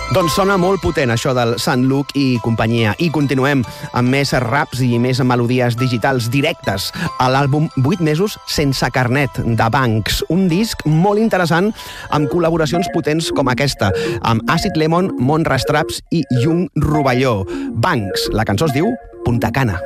Doncs sona molt potent això del Sant Luc i companyia. I continuem amb més raps i més melodies digitals directes a l'àlbum 8 mesos sense carnet de Banks. Un disc molt interessant amb col·laboracions potents com aquesta, amb Acid Lemon, Mont Rastraps i Jung Rovelló. Banks, la cançó es diu Punta Cana.